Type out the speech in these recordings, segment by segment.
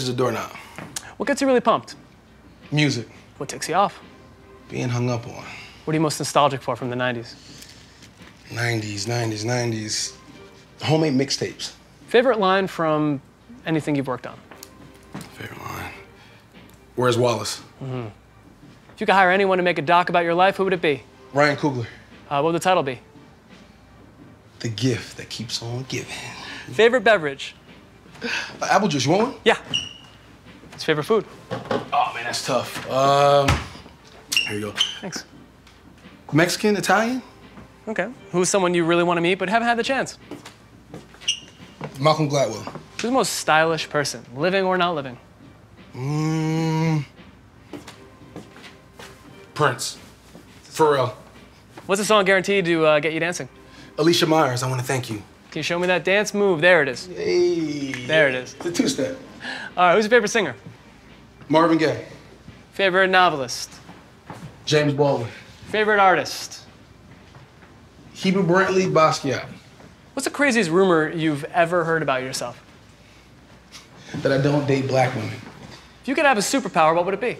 pushes a doorknob? What gets you really pumped? Music. What ticks you off? Being hung up on. What are you most nostalgic for from the 90s? 90s. Homemade mixtapes. Favorite line from anything you've worked on? Favorite line. Where's Wallace? If you could hire anyone to make a doc about your life, who would it be? Ryan Coogler. What would the title be? The gift that keeps on giving. Favorite beverage? Apple juice, you want one? Yeah. What's your favorite food? Oh man, that's tough. Here you go. Thanks. Mexican, Italian? Okay. Who's someone you really want to meet but haven't had the chance? Malcolm Gladwell. Who's the most stylish person, living or not living? Prince. Pharrell. What's a song guaranteed to get you dancing? Alicia Myers, I want to thank you. Can you show me that dance move? There it is. Hey. There it is. It's a two-step. All right, who's your favorite singer? Marvin Gaye. Favorite novelist? James Baldwin. Favorite artist? Heber Brantley Basquiat. What's the craziest rumor you've ever heard about yourself? That I don't date black women. If you could have a superpower, what would it be?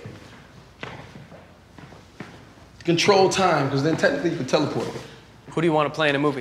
Control time, because then technically you can teleport. Who do you want to play in a movie?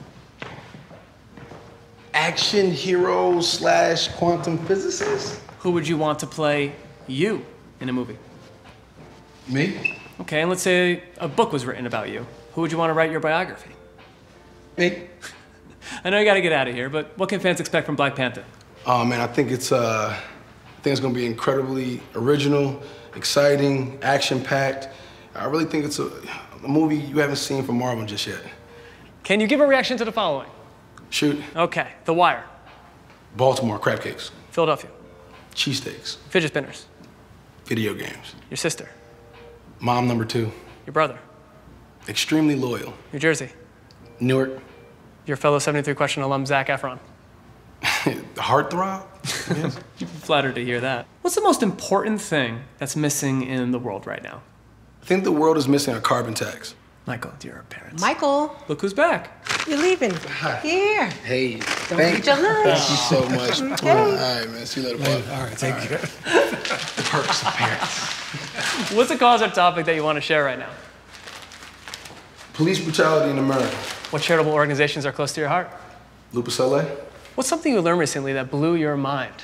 Action hero / quantum physicist? Who would you want to play you in a movie? Me? Okay, and let's say a book was written about you. Who would you want to write your biography? Me? I know you got to get out of here, but what can fans expect from Black Panther? Oh man, I think it's gonna be incredibly original, exciting, action-packed. I really think it's a movie you haven't seen from Marvel just yet. Can you give a reaction to the following? Shoot. Okay, The Wire. Baltimore, crab cakes. Philadelphia. Cheesesteaks. Fidget spinners. Video games. Your sister. Mom number 2. Your brother. Extremely loyal. New Jersey. Newark. Your fellow 73 question alum, Zac Efron. Heartthrob? Yes. I'm flattered to hear that. What's the most important thing that's missing in the world right now? I think the world is missing a carbon tax. Michael, dear parents. Michael, Look who's back. you're leaving. Here. Hey, Don't eat your lunch. Thank you so much. Okay. All right, man. See you later, bud. All right, thank you. The perks of parents. What's a cause or topic that you want to share right now? Police brutality in America. What charitable organizations are close to your heart? Lupus LA. What's something you learned recently that blew your mind?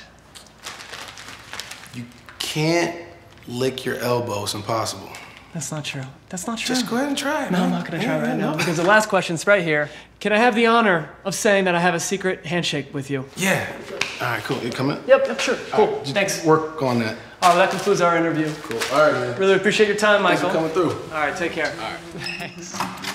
You can't lick your elbow. It's impossible. That's not true. That's not true. Just go ahead and try it. No, I'm not going to try right now because the last question's right here. Can I have the honor of saying that I have a secret handshake with you? Yeah. All right, cool. You coming? Yep, sure. Cool. All right, just Thanks. Work on that. All right, well, that concludes our interview. Cool. All right, man. Really appreciate your time, Thanks Michael. for coming through. All right, take care. All right. Thanks.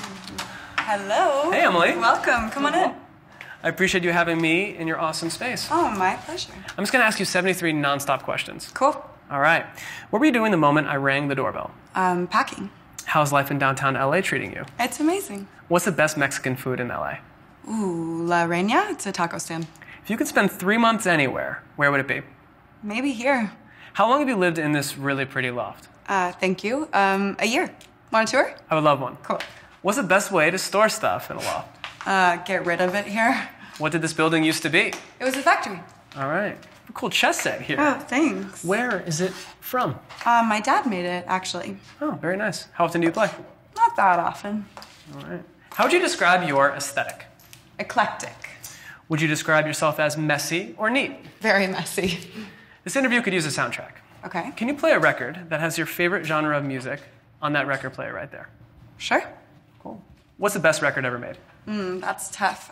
Hello. Hey, Emily. Welcome. Come on in. I appreciate you having me in your awesome space. Oh, my pleasure. I'm just going to ask you 73 nonstop questions. Cool. All right. What were you doing the moment I rang the doorbell? Packing. How's life in downtown LA treating you? It's amazing. What's the best Mexican food in LA? Ooh, La Reina. It's a taco stand. If you could spend 3 months anywhere, where would it be? Maybe here. How long have you lived in this really pretty loft? Thank you. A year. Want a tour? I would love one. Cool. What's the best way to store stuff in a loft? Get rid of it here. What did this building used to be? It was a factory. All right. A cool chess set here. Oh, thanks. Where is it from? My dad made it, actually. Oh, very nice. How often do you play? Not that often. All right. How would you describe your aesthetic? Eclectic. Would you describe yourself as messy or neat? Very messy. This interview could use a soundtrack. Okay. Can you play a record that has your favorite genre of music on that record player right there? Sure. Cool. What's the best record ever made? That's tough.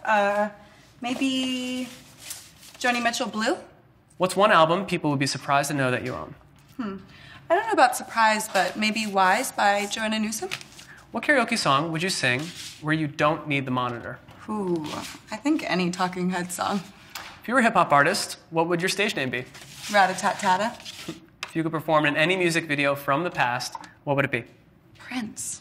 Maybe Joni Mitchell Blue? What's one album people would be surprised to know that you own? I don't know about Surprise, but maybe Wise by Joanna Newsom? What karaoke song would you sing where you don't need the monitor? Ooh, I think any Talking Heads song. If you were a hip-hop artist, what would your stage name be? Rat-a-tat-tata. If you could perform in any music video from the past, what would it be? Prince.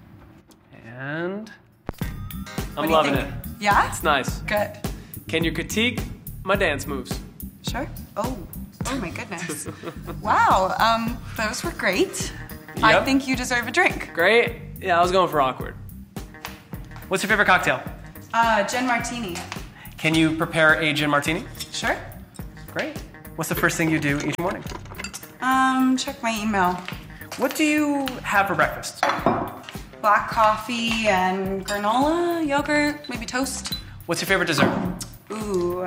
And What I'm do you loving think? it. Yeah? It's nice. Good. Can you critique my dance moves? Sure. Oh my goodness. Wow, those were great. I Yep. think you deserve a drink. Great. Yeah, I was going for awkward. What's your favorite cocktail? Gin martini. Can you prepare a gin martini? Sure. Great. What's the first thing you do each morning? Check my email. What do you have for breakfast? Black coffee and granola, yogurt, maybe toast. What's your favorite dessert? Ooh,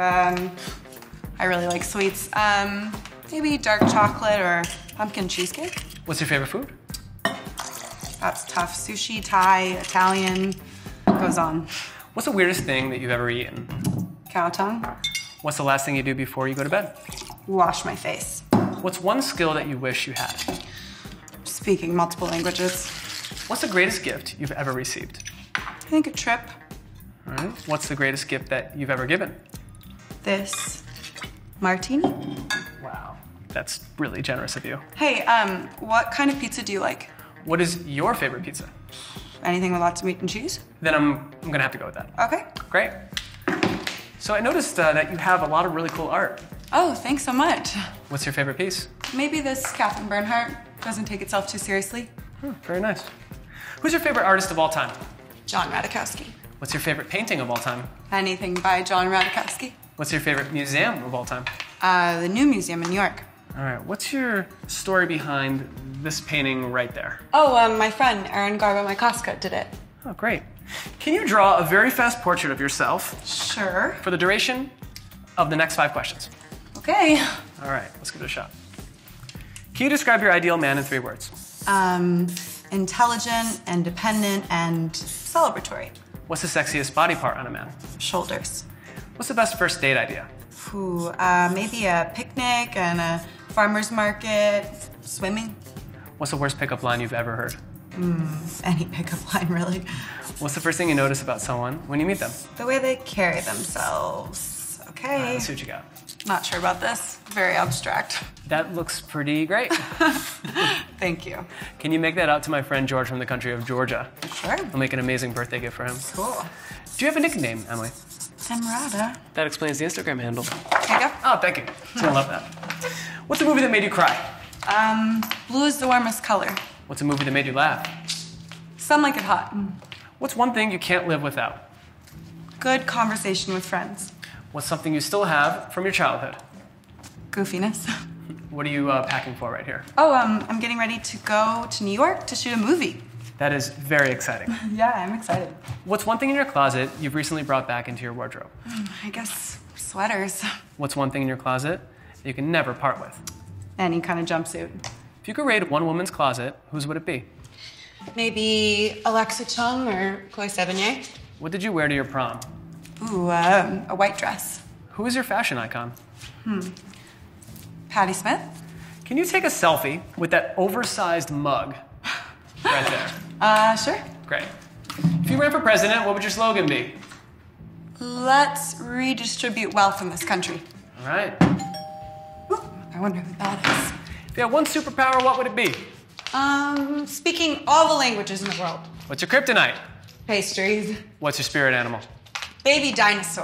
I really like sweets. Maybe dark chocolate or pumpkin cheesecake. What's your favorite food? That's tough. Sushi, Thai, Italian, goes on. What's the weirdest thing that you've ever eaten? Cow tongue. What's the last thing you do before you go to bed? Wash my face. What's one skill that you wish you had? Speaking multiple languages. What's the greatest gift you've ever received? I think a trip. All right. What's the greatest gift that you've ever given? This martini. Wow, that's really generous of you. Hey, what kind of pizza do you like? What is your favorite pizza? Anything with lots of meat and cheese? Then I'm gonna have to go with that. Okay. Great. So I noticed that you have a lot of really cool art. Oh, thanks so much. What's your favorite piece? Maybe this Catherine Bernhardt doesn't take itself too seriously. Very nice. Who's your favorite artist of all time? John Radikowski. What's your favorite painting of all time? Anything by John Radikowski. What's your favorite museum of all time? The New Museum in New York. All right, what's your story behind this painting right there? Oh, my friend Erin Garba Mykoska did it. Oh, great. Can you draw a very fast portrait of yourself Sure. for the duration of the next 5 questions? Okay. All right, let's give it a shot. Can you describe your ideal man in 3 words? Intelligent, independent, and celebratory. What's the sexiest body part on a man? Shoulders. What's the best first date idea? Ooh, maybe a picnic and a farmer's market, swimming. What's the worst pickup line you've ever heard? Any pickup line, really. What's the first thing you notice about someone when you meet them? The way they carry themselves. All right, Okay. let's see what you got. Not sure about this. Very abstract. That looks pretty great. Thank you. Can you make that out to my friend George from the country of Georgia? Sure. I'll make an amazing birthday gift for him. Cool. Do you have a nickname, Emily? Emerada. That explains the Instagram handle. Here you go. Oh, thank you. I love that. What's a movie that made you cry? Blue is the warmest color. What's a movie that made you laugh? Some like it hot. What's one thing you can't live without? Good conversation with friends. What's something you still have from your childhood? Goofiness. What are you packing for right here? Oh, I'm getting ready to go to New York to shoot a movie. That is very exciting. Yeah, I'm excited. What's one thing in your closet you've recently brought back into your wardrobe? I guess sweaters. What's one thing in your closet that you can never part with? Any kind of jumpsuit. If you could rate one woman's closet, whose would it be? Maybe Alexa Chung or Chloe Sevigny. What did you wear to your prom? Ooh, a white dress. Who is your fashion icon? Patti Smith. Can you take a selfie with that oversized mug right there? Sure. Great. If you ran for president, what would your slogan be? Let's redistribute wealth in this country. All right. Ooh, I wonder who that is. If you had one superpower, what would it be? Speaking all the languages in the world. What's your kryptonite? Pastries. What's your spirit animal? Baby dinosaur.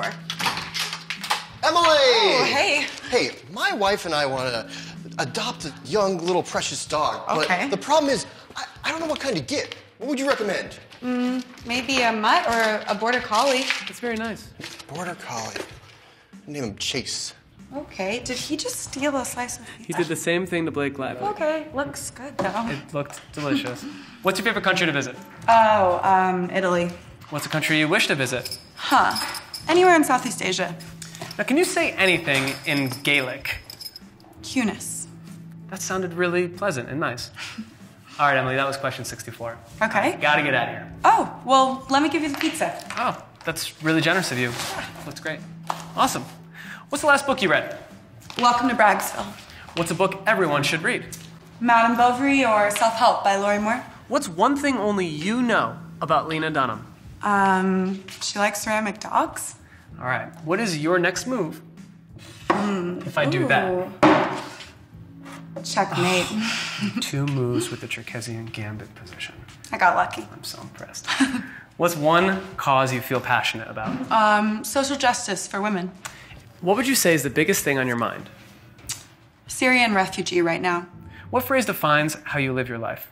Emily! Oh, hey. Hey, my wife and I want to adopt a young little precious dog. Okay. But the problem is, I don't know what kind to get. What would you recommend? Maybe a mutt or a border collie. That's very nice. Border Collie. Name him Chase. Okay, did he just steal a slice of pizza? He did the same thing to Blake Lively. Okay, looks good though. It looked delicious. What's your favorite country to visit? Oh, Italy. What's a country you wish to visit? Huh. Anywhere in Southeast Asia. Now, can you say anything in Gaelic? Cunis. That sounded really pleasant and nice. All right, Emily, that was question 64. Okay. Gotta get out of here. Oh, well, let me give you the pizza. Oh, that's really generous of you. Looks great. Awesome. What's the last book you read? Welcome to Bragsville. What's a book everyone should read? Madame Bovary or Self-Help by Lori Moore. What's one thing only you know about Lena Dunham? She likes ceramic dogs. All right, what is your next move? If I do that. Checkmate. 2 moves with the Cherkessian gambit position. I got lucky. I'm so impressed. What's one cause you feel passionate about? Social justice for women. What would you say is the biggest thing on your mind? Syrian refugee right now. What phrase defines how you live your life?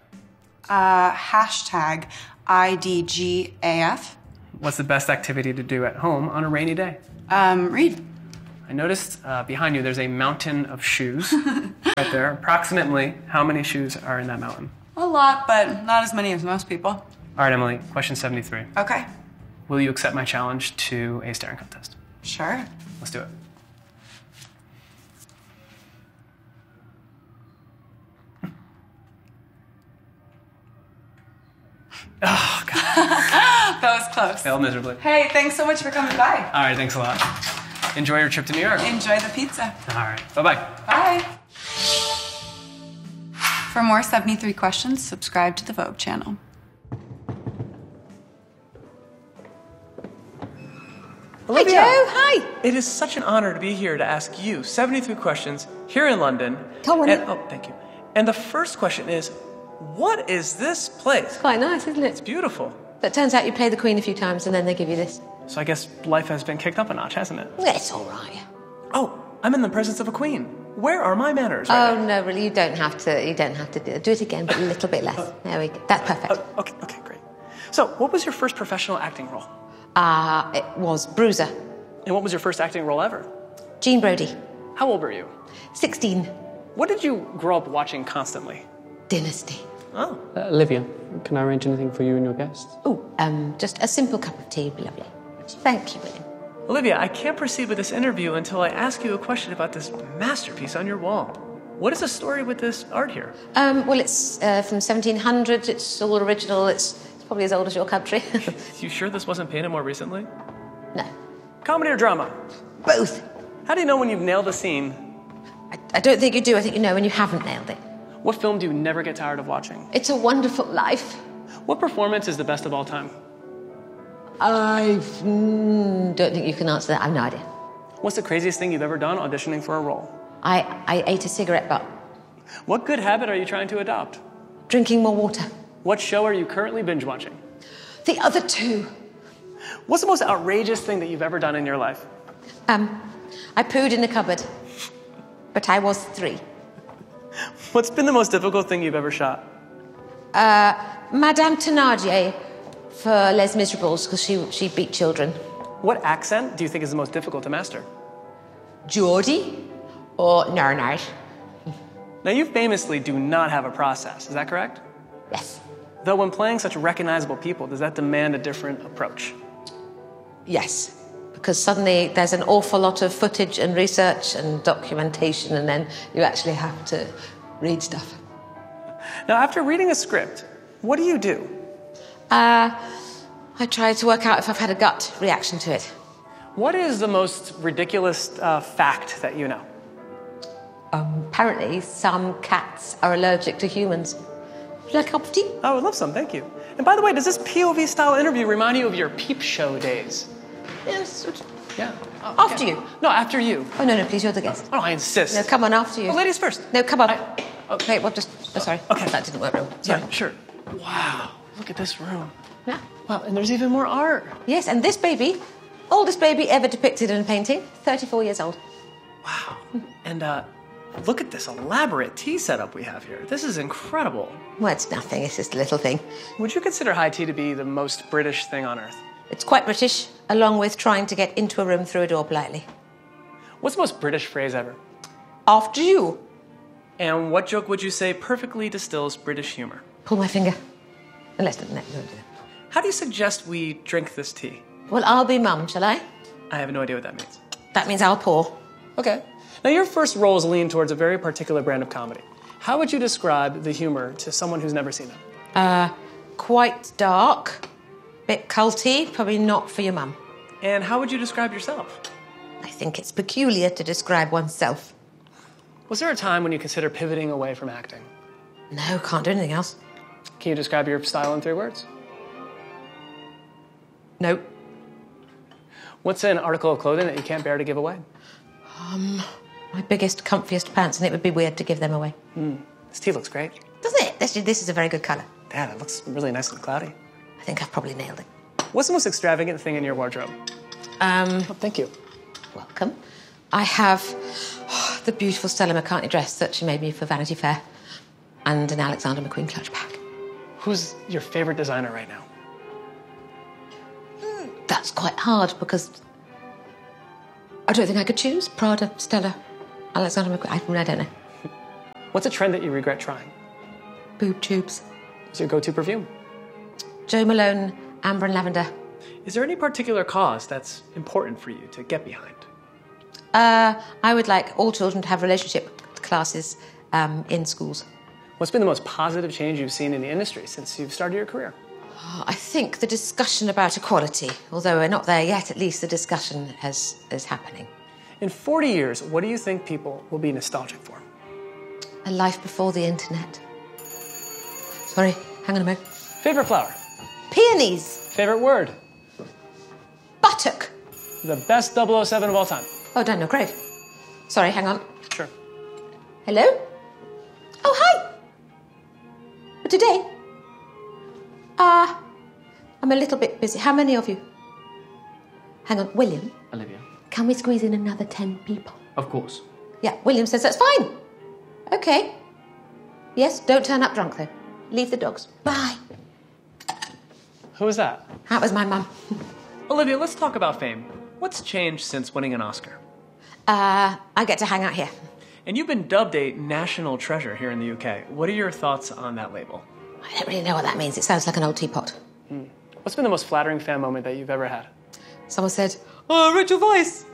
Hashtag IDGAF. What's the best activity to do at home on a rainy day? Read. I noticed behind you there's a mountain of shoes right there. Approximately how many shoes are in that mountain? A lot, but not as many as most people. All right, Emily, question 73. Okay. Will you accept my challenge to a staring contest? Sure. Let's do it. Oh, God. That was close. Failed miserably. Hey, thanks so much for coming by. All right, thanks a lot. Enjoy your trip to New York. Enjoy the pizza. All right, bye-bye. Bye. For more 73 questions, subscribe to the Vogue channel. Olivia, Hi, Joe. Hi. it is such an honor to be here to ask you 73 questions here in London. Come on in. Oh, thank you. And the first question is, what is this place? Quite nice, isn't It's it? beautiful. But it turns out you play the Queen a few times and then they give you this. So I guess life has been kicked up a notch, hasn't it? Well, it's all right. Oh, I'm in the presence of a queen. Where are my manners right Oh, no, really, you don't have to. You don't have to do it again, but a little bit less. There we go. That's perfect. now? Okay, great. So, what was your first professional acting role? It was Bruiser. And what was your first acting role ever? Jean Brodie. How old were you? 16. What did you grow up watching constantly? Dynasty. Oh, Olivia, can I arrange anything for you and your guests? Oh, just a simple cup of tea would be lovely. Thank you, William. Olivia, I can't proceed with this interview until I ask you a question about this masterpiece on your wall. What is the story with this art here? Well, it's from 1700. It's all original. It's probably as old as your country. You sure this wasn't painted more recently? No. Comedy or drama? Both. How do you know when you've nailed a scene? I don't think you do. I think you know when you haven't nailed it. What film do you never get tired of watching? It's a Wonderful Life. What performance is the best of all time? I don't think you can answer that. I have no idea. What's the craziest thing you've ever done auditioning for a role? I ate a cigarette butt. What good habit are you trying to adopt? Drinking more water. What show are you currently binge watching? The other two. What's the most outrageous thing that you've ever done in your life? I pooed in the cupboard. But I was 3. What's been the most difficult thing you've ever shot? Madame Thénardier for Les Miserables, because she beat children. What accent do you think is the most difficult to master? Geordie or Narnart? Now, you famously do not have a process, is that correct? Yes. Though when playing such recognizable people, does that demand a different approach? Yes. Because suddenly there's an awful lot of footage and research and documentation, and then you actually have to read stuff. Now, after reading a script, what do you do? I try to work out if I've had a gut reaction to it. What is the most ridiculous fact that you know? Apparently, some cats are allergic to humans. Would you like a cup of tea? I would love some, thank you. And by the way, does this POV-style interview remind you of your peep show days? Yes. Yeah. After you. No, after you. Oh, no, please, you're the guest. Oh, I insist. No, come on, after you. Oh, ladies first. No, come on. Okay. Okay, well, just... Oh, sorry. Okay. That didn't work real. Sorry. Yeah, sure. Wow, look at this room. Yeah. Wow, and there's even more art. Yes, and this baby, oldest baby ever depicted in a painting, 34 years old. Wow. And look at this elaborate tea setup we have here. This is incredible. Well, it's nothing. It's just a little thing. Would you consider high tea to be the most British thing on earth? It's quite British, along with trying to get into a room through a door politely. What's the most British phrase ever? After you. And what joke would you say perfectly distills British humor? Pull my finger. Unless, no, don't do that. How do you suggest we drink this tea? Well, I'll be mum, shall I? I have no idea what that means. That means I'll pour. Okay. Now, your first roles lean towards a very particular brand of comedy. How would you describe the humor to someone who's never seen it? Quite dark, bit culty, probably not for your mum. And how would you describe yourself? I think it's peculiar to describe oneself. Was there a time when you considered pivoting away from acting? No, can't do anything else. Can you describe your style in 3 words? No. What's an article of clothing that you can't bear to give away? My biggest, comfiest pants, and it would be weird to give them away. This tea looks great. Doesn't it? This is a very good colour. Dad, it looks really nice and cloudy. I think I've probably nailed it. What's the most extravagant thing in your wardrobe? Oh, thank you. Welcome. I have the beautiful Stella McCartney dress that she made me for Vanity Fair, and an Alexander McQueen clutch bag. Who's your favorite designer right now? That's quite hard because I don't think I could choose. Prada, Stella, Alexander McQueen. I don't know. What's a trend that you regret trying? Boob tubes. What's your go-to perfume? Jo Malone, Amber and Lavender. Is there any particular cause that's important for you to get behind? I would like all children to have relationship classes in schools. What's been the most positive change you've seen in the industry since you've started your career? I think the discussion about equality, although we're not there yet, at least the discussion is happening. In 40 years, what do you think people will be nostalgic for? A life before the internet. Sorry, hang on a moment. Favorite flower? Peonies. Favorite word? Buttock. The best 007 of all time? Oh, Daniel Craig. Sorry, hang on. Sure. Hello? Oh, hi. But today? I'm a little bit busy. How many of you? Hang on, William, Olivia. can we squeeze in another 10 people? Of course. Yeah, William says that's fine. Okay. Yes, don't turn up drunk though. Leave the dogs. Bye. Who was that? That was my mum. Olivia, let's talk about fame. What's changed since winning an Oscar? I get to hang out here. And you've been dubbed a national treasure here in the UK. What are your thoughts on that label? I don't really know what that means. It sounds like an old teapot. What's been the most flattering fan moment that you've ever had? Someone said, "Oh, Rachel Weisz."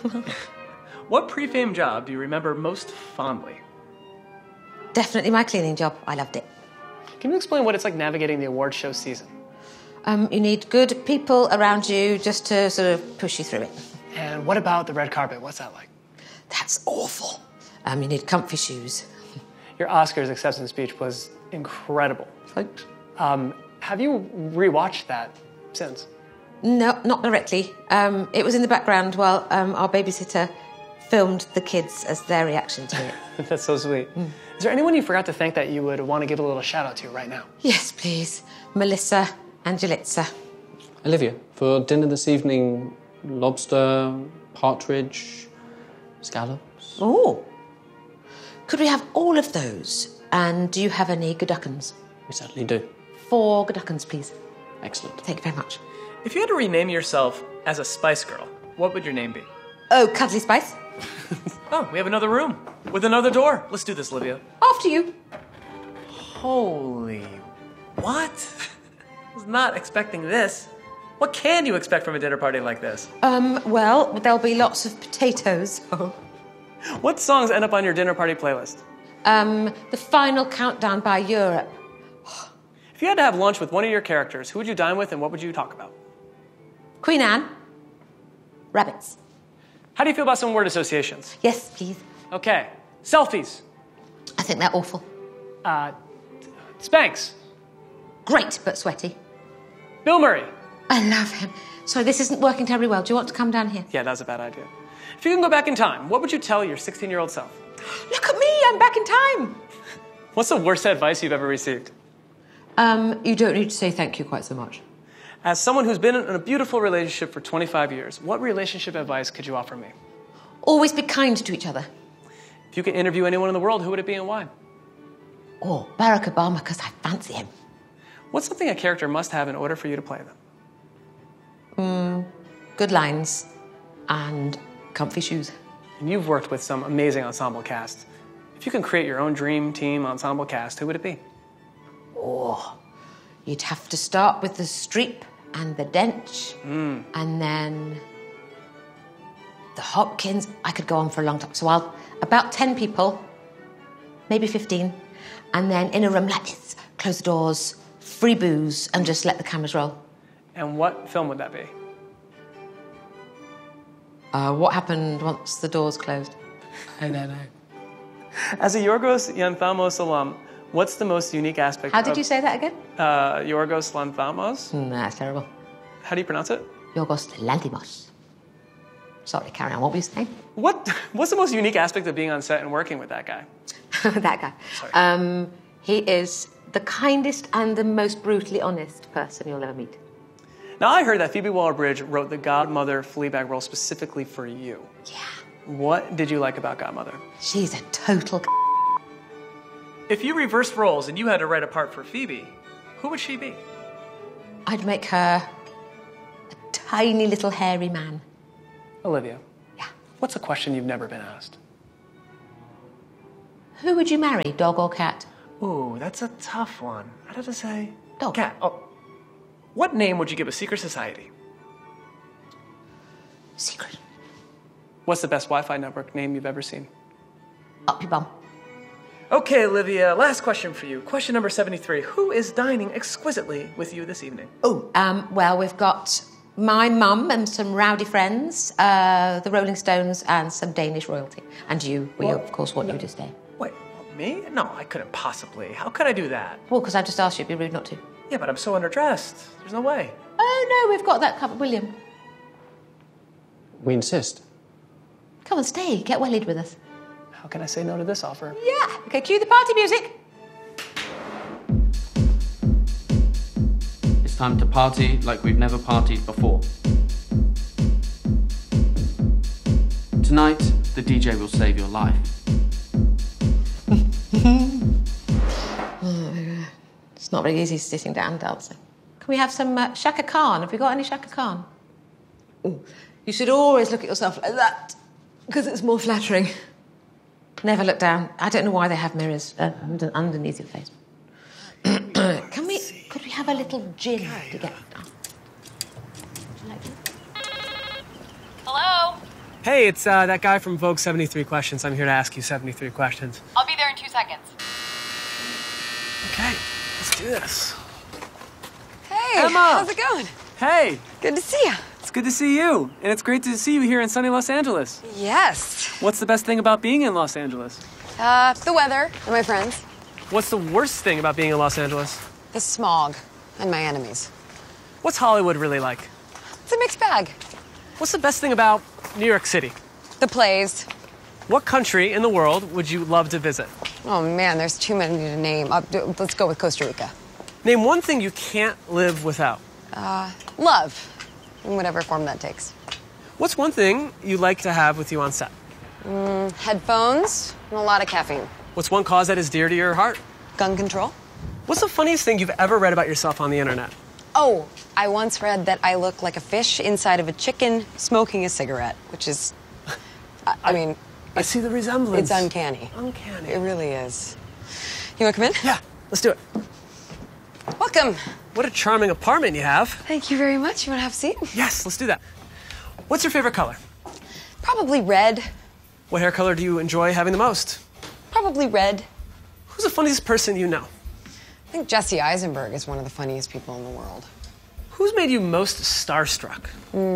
What pre-fame job do you remember most fondly? Definitely my cleaning job. I loved it. Can you explain what it's like navigating the award show season? You need good people around you just to sort of push you through it. And what about the red carpet? What's that like? That's awful. You need comfy shoes. Your Oscars acceptance speech was incredible. Thanks. Have you rewatched that since? No, not directly. It was in the background while our babysitter filmed the kids as their reaction to it. That's so sweet. Is there anyone you forgot to thank that you would want to give a little shout out to right now? Yes, please. Melissa and Julitza. Olivia, for dinner this evening, lobster, partridge, scallops. Oh. Could we have all of those? And do you have any Goodukins? We certainly do. 4 Goodukins, please. Excellent. Thank you very much. If you had to rename yourself as a Spice Girl, what would your name be? Oh, Cuddly Spice. Oh, we have another room with another door. Let's do this, Olivia. After you. Holy... what? I was not expecting this. What can you expect from a dinner party like this? Well, there'll be lots of potatoes. What songs end up on your dinner party playlist? The Final Countdown by Europe. If you had to have lunch with one of your characters, who would you dine with and what would you talk about? Queen Anne. Rabbits. How do you feel about some word associations? Yes, please. Okay. Selfies. I think they're awful. Spanx. Great, but sweaty. Bill Murray. I love him. Sorry, this isn't working terribly well. Do you want to come down here? Yeah, that's a bad idea. If you can go back in time, what would you tell your 16-year-old self? Look at me, I'm back in time. What's the worst advice you've ever received? You don't need to say thank you quite so much. As someone who's been in a beautiful relationship for 25 years, what relationship advice could you offer me? Always be kind to each other. If you could interview anyone in the world, who would it be and why? Oh, Barack Obama, because I fancy him. What's something a character must have in order for you to play them? Good lines and comfy shoes. And you've worked with some amazing ensemble casts. If you can create your own dream team ensemble cast, who would it be? Oh, you'd have to start with the Streep and the Dench, and then the Hopkins. I could go on for a long time. So about 10 people, maybe 15, and then in a room like this, close the doors, free booze, and just let the cameras roll. And what film would that be? What happened once the doors closed? I don't know. As a Yorgos Lanthimos alum, what's the most unique aspect How did you say that again? Yorgos Lanthimos? That's terrible. How do you pronounce it? Yorgos Lanthimos. Sorry, carry on. What were you saying? What's the most unique aspect of being on set and working with that guy? That guy. Sorry. He is the kindest and the most brutally honest person you'll ever meet. Now, I heard that Phoebe Waller-Bridge wrote the Godmother Fleabag role specifically for you. Yeah. What did you like about Godmother? She's a total If you reversed roles and you had to write a part for Phoebe, who would she be? I'd make her a tiny little hairy man. Olivia. Yeah. What's a question you've never been asked? Who would you marry, dog or cat? Ooh, that's a tough one. I'd have to say... Dog. Cat. Oh. What name would you give a secret society? Secret. What's the best Wi-Fi network name you've ever seen? Up your bum. Okay, Olivia, last question for you. Question number 73. Who is dining exquisitely with you this evening? Well, we've got my mum and some rowdy friends, the Rolling Stones, and some Danish royalty. And you, we of course want you to stay. Wait, me? No, I couldn't possibly. How could I do that? Well, because I just asked you, it'd be rude not to. Yeah, but I'm so underdressed. There's no way. Oh, no, we've got that covered. William, We insist. come on, stay. Get wellied with us. How can I say no to this offer? Yeah. Okay, cue the party music. It's time to party like we've never partied before. Tonight, the DJ will save your life. It's not very easy sitting down dancing. Can we have some Shaka Khan? Have we got any Shaka Khan? Ooh. You should always look at yourself like that, because it's more flattering. Never look down. I don't know why they have mirrors underneath your face. Could we have a little gin to get done? Would you like to? Hello? Hey, it's that guy from Vogue 73 Questions. I'm here to ask you 73 questions. I'll be there in 2 seconds. Okay, let's do this. Hey, Emma! how's it going? Hey, Good to see you. it's good to see you. And it's great to see you here in sunny Los Angeles. Yes. What's the best thing about being in Los Angeles? The weather and my friends. What's the worst thing about being in Los Angeles? The smog and my enemies. What's Hollywood really like? It's a mixed bag. What's the best thing about New York City? The plays. What country in the world would you love to visit? Oh man, there's too many to name. Let's go with Costa Rica. Name one thing you can't live without. Love, in whatever form that takes. What's one thing you like to have with you on set? Headphones and a lot of caffeine. What's one cause that is dear to your heart? Gun control. What's the funniest thing you've ever read about yourself on the internet? Oh, I once read that I look like a fish inside of a chicken smoking a cigarette, which is, I mean, I see the resemblance. it's uncanny. Uncanny. It really is. You want to come in? Yeah, let's do it. Welcome. What a charming apartment you have. Thank you very much. You want to have a seat? Yes, let's do that. What's your favorite color? Probably red. What hair color do you enjoy having the most? Probably red. Who's the funniest person you know? I think Jesse Eisenberg is one of the funniest people in the world. Who's made you most starstruck?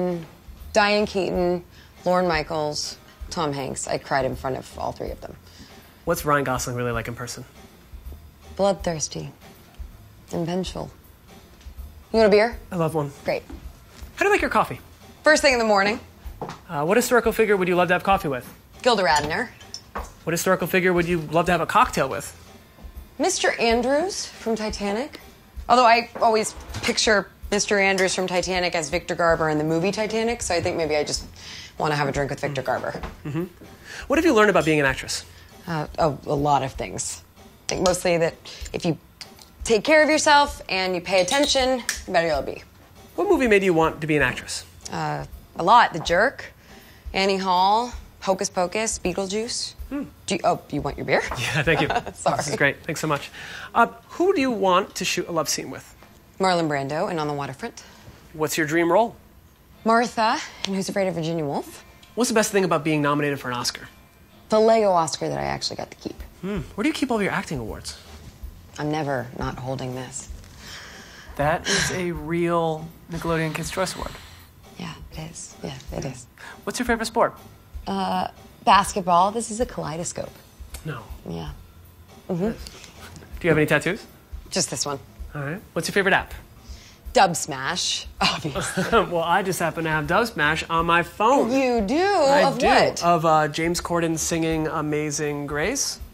Diane Keaton, Lorne Michaels, Tom Hanks. I cried in front of all three of them. What's Ryan Gosling really like in person? Bloodthirsty and vengeful. You want a beer? I love one. Great. How do you like your coffee? First thing in the morning, What historical figure would you love to have coffee with? Gilda Radner. What historical figure would you love to have a cocktail with? Mr. Andrews from Titanic. Although I always picture Mr. Andrews from Titanic as Victor Garber in the movie Titanic, so I think maybe I just want to have a drink with Victor Garber. What have you learned about being an actress? A lot of things. I think mostly that if you take care of yourself and you pay attention, the better you'll be. What movie made you want to be an actress? A lot. The Jerk, Annie Hall, Hocus Pocus, Beetlejuice. You want your beer? Yeah, thank you. Sorry. This is great. Thanks so much. Who do you want to shoot a love scene with? Marlon Brando and On the Waterfront. What's your dream role? Martha and Who's Afraid of Virginia Woolf. What's the best thing about being nominated for an Oscar? The Lego Oscar that I actually got to keep. Where do you keep all of your acting awards? I'm never not holding this. That is a real Nickelodeon Kids' Choice Award. Yeah, it is. Yeah, it is. What's your favorite sport? Basketball. This is a kaleidoscope. No. Yeah. Do you have any tattoos? Just this one. All right. What's your favorite app? Dub Smash, obviously. Well, I just happen to have Dub Smash on my phone. You do? I Of do. what? Of James Corden singing Amazing Grace.